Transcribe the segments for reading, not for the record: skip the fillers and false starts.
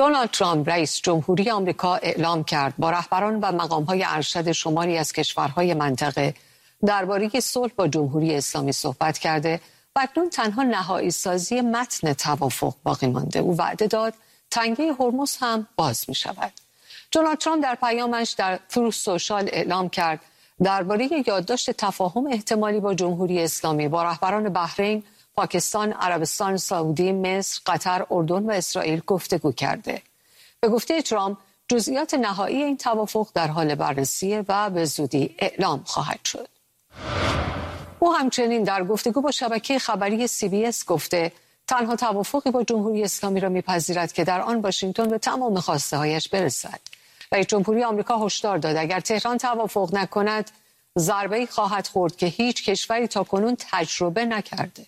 دونالد ترامپ رئیس جمهوری آمریکا اعلام کرد با رهبران و مقام‌های ارشد شماری از کشورهای منطقه درباره صلح با جمهوری اسلامی صحبت کرده و اکنون تنها نهایی سازی متن توافق باقی مانده. او وعده داد تنگه هرمز هم باز می شود. دونالد ترامپ در پیامش در تروث سوشال اعلام کرد درباره یادداشت تفاهم احتمالی با جمهوری اسلامی با رهبران بحرین، پاکستان، عربستان سعودی، مصر، قطر، اردن و اسرائیل گفتگو کرده. به گفته ترامپ جزئیات نهایی این توافق در حال بررسی و به زودی اعلام خواهد شد. او همچنین در گفتگو با شبکه خبری CBS گفته تنها توافقی با جمهوری اسلامی را می‌پذیرد که در آن واشنگتن به تمام خواسته‌هایش برسد. رئیس جمهوری آمریکا هشدار داد اگر تهران توافق نکند ضربه‌ای خواهد خورد که هیچ کشوری تاکنون تجربه نکرده.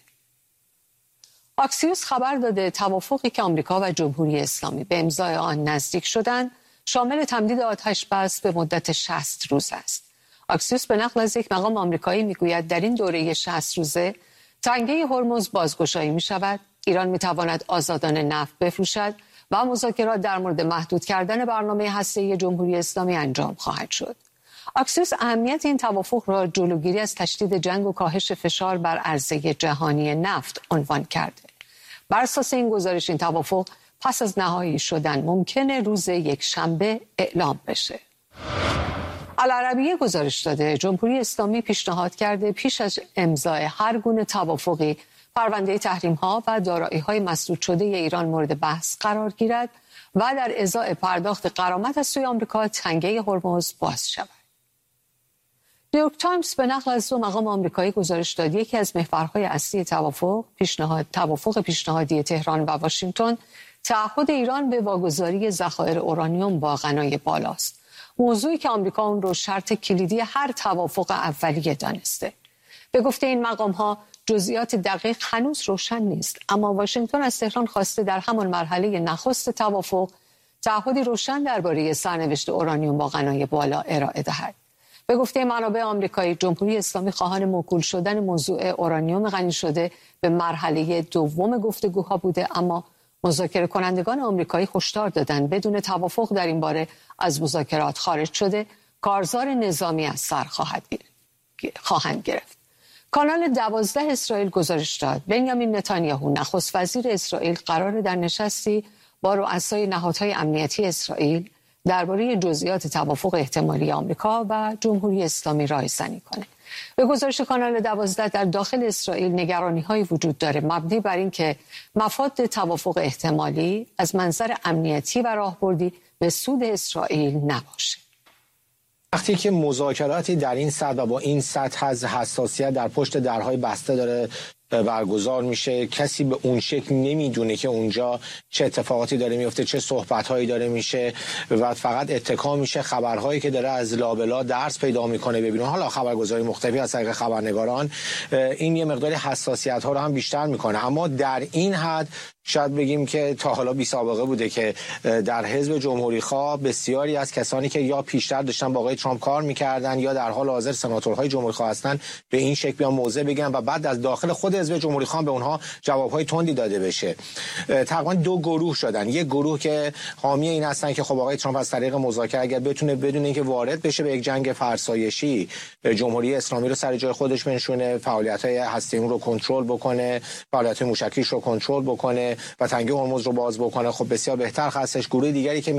آکسیوس خبر داده توافقی که آمریکا و جمهوری اسلامی به امضای آن نزدیک شدند شامل تمدید آتش بس به مدت 60 روز است. آکسیوس به نقل از یک مقام آمریکایی میگوید در این دوره 60 روزه تنگه هرمز بازگشایی می شود، ایران می تواند آزادانه نفت بفروشد و مذاکرات در مورد محدود کردن برنامه هسته‌ای جمهوری اسلامی انجام خواهد شد. آکسیوس اهمیت این توافق را جلوگیری از تشدید جنگ و کاهش فشار بر عرضه جهانی نفت عنوان کرده. بر اساس این گزارش این توافق پس از نهایی شدن ممکنه روز یکشنبه اعلام بشه. العربیه گزارش داده جمهوری اسلامی پیشنهاد کرده پیش از امضای هر گونه توافقی پرونده تحریم‌ها و دارایی‌های مسدود شده ایران مورد بحث قرار گیرد و در ازای پرداخت غرامت از سوی آمریکا تنگه هرمز باز شود. نیویورک تایمز به نقل از دو مقام آمریکایی گزارش داد یکی از محورهای اصلی توافق پیشنهادی تهران و واشنگتن تعهد ایران به واگذاری ذخایر اورانیوم با غنای بالاست. موضوعی که آمریکا اون رو شرط کلیدی هر توافق اولیه دانسته. به گفته این مقام‌ها جزئیات دقیق هنوز روشن نیست، اما واشنگتن از تهران خواسته در همان مرحله نخست توافق تعهدی روشن درباره سرنوشت اورانیوم با غنای بالا ارائه دهد. به گفته منابع آمریکایی جمهوری اسلامی خواهان موکول شدن موضوع اورانیوم غنی شده به مرحله دوم گفتگوها بوده، اما مذاکره کنندگان آمریکایی هشدار دادند بدون توافق در این باره از مذاکرات خارج شده کارزار نظامی از سر خواهند گرفت. کانال 12 اسرائیل گزارش داد بنیامین نتانیاهو نخست وزیر اسرائیل قرار در نشستی با رؤسای نهادهای امنیتی اسرائیل درباره جزئیات توافق احتمالی آمریکا و جمهوری اسلامی رایزنی کنه. به گزارش کانال 12 در داخل اسرائیل نگرانی‌هایی وجود داره مبنی بر اینکه مفاد توافق احتمالی از منظر امنیتی و راهبردی به سود اسرائیل نباشه. وقتی که مذاکراتی در این سطح و با این سطح از حساسیت در پشت درهای بسته داره برگزار میشه، کسی به اون شکل نمیدونه که اونجا چه اتفاقاتی داره میفته، چه صحبت‌هایی داره میشه و فقط اتکا میشه خبرهایی که داره از لابلا درس پیدا میکنه ببینون. حالا خبرگزاری مختلفی از طریق خبرنگاران این یه مقداری حساسیت ها رو هم بیشتر میکنه، اما در این حد شاید بگیم که تا حالا بی سابقه بوده که در حزب جمهوری خواه بسیاری از کسانی که یا پیشتر داشتن با آقای ترامپ کار میکردن یا در حال حاضر سناتورهای جمهوری خواه هستن به این شکل بیان موضع بگن و بعد از داخل خود حزب جمهوری خواه به اونها جوابهای تندی داده بشه. تقریبا دو گروه شدن، یک گروه که حامی این هستن که خب آقای ترامپ از طریق مذاکره اگر بتونه بدون اینکه وارد بشه به یک جنگ فرسایشی جمهوری اسلامی رو سر جای خودش بنشونه، فعالیت‌های هسته‌ای رو کنترل بکنه، فعالیت موشکیش رو کنترل بکنه و تنگه هرمز رو باز بکنه، خب بسیار بهتر هستش. گروه دیگری که